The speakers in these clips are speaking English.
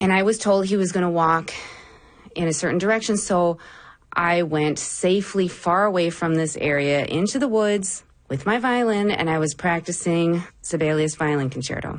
And I was told he was going to walk in a certain direction, so I went safely far away from this area into the woods with my violin, and I was practicing Sibelius Violin Concerto.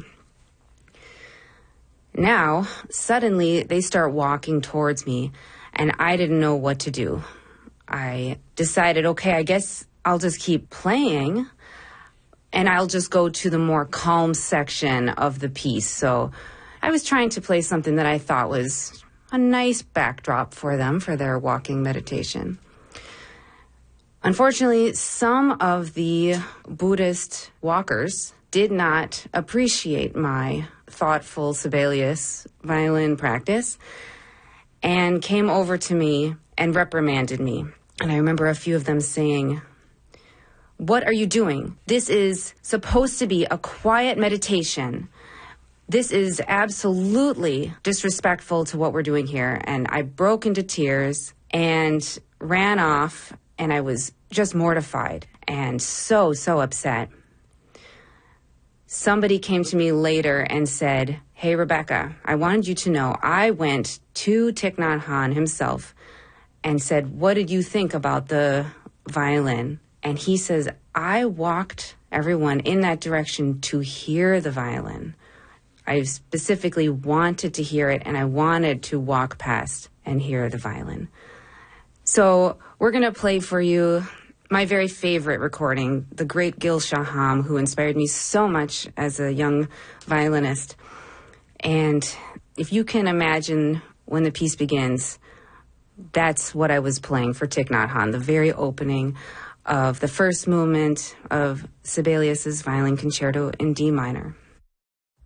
Now, suddenly, they start walking towards me, and I didn't know what to do. I decided, okay, I guess I'll just keep playing, and I'll just go to the more calm section of the piece. So I was trying to play something that I thought was a nice backdrop for them, for their walking meditation. Unfortunately, some of the Buddhist walkers did not appreciate my thoughtful Sibelius violin practice and came over to me and reprimanded me. And I remember a few of them saying, "What are you doing? This is supposed to be a quiet meditation. This is absolutely disrespectful to what we're doing here." And I broke into tears and ran off, and I was just mortified and so upset. Somebody came to me later and said, "Hey, Rebecca, I wanted you to know I went to Thich Nhat Hanh himself and said, 'What did you think about the violin?' And he says, 'I walked everyone in that direction to hear the violin. I specifically wanted to hear it, and I wanted to walk past and hear the violin.'" So we're going to play for you my very favorite recording, the great Gil Shaham, who inspired me so much as a young violinist. And if you can imagine when the piece begins, that's what I was playing for Thich Nhat Hanh, the very opening of the first movement of Sibelius's Violin Concerto in D minor.